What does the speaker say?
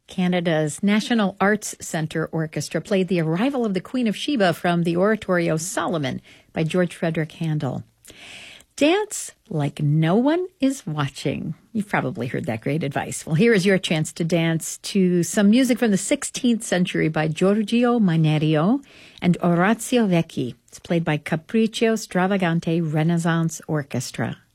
Canada's National Arts Centre Orchestra played The Arrival of the Queen of Sheba from the oratorio Solomon by George Frederick Handel. Dance like no one is watching. You've probably heard that great advice. Well, here is your chance to dance to some music from the 16th century by Giorgio Manerio and Orazio Vecchi. It's played by Capriccio Stravagante Renaissance Orchestra.